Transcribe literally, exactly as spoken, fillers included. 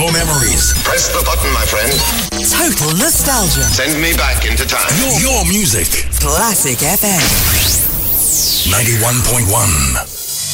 your memories. Press the button, my friend. Total nostalgia. Send me back into time. Your, your music. Classic F M. ninety-one point one.